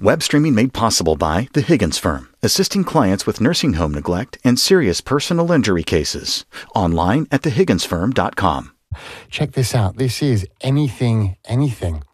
Web streaming made possible by The Higgins Firm, assisting clients with nursing home neglect and serious personal injury cases. Online at thehigginsfirm.com. Check this out. This is Anything, Anything.